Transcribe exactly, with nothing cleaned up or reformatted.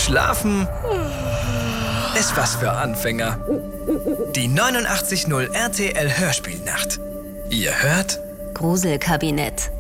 Schlafen ist was für Anfänger. Die neunundachtzig Komma null R T L Hörspielnacht. Ihr hört Gruselkabinett.